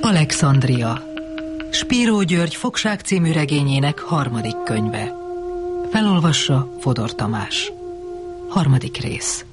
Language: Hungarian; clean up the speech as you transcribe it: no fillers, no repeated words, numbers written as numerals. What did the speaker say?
Alexandria. Spíró György Fogság című regényének 3. könyve. Felolvassa Fodor Tamás. 3. rész.